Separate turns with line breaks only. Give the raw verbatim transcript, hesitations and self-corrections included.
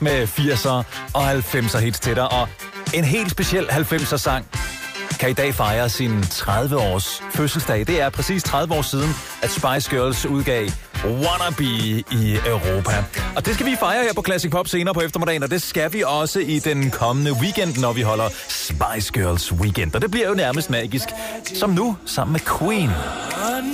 med firser og halvfemser hits til dig, og en helt speciel halvfemser sang kan i dag fejre sin tredive års fødselsdag. Det er præcis tredive år siden, at Spice Girls udgav Wannabe i Europa. Og det skal vi fejre her på Classic Pop senere på eftermiddagen, og det skal vi også i den kommende weekend, når vi holder Spice Girls Weekend. Og det bliver jo nærmest magisk, som nu sammen med Queen.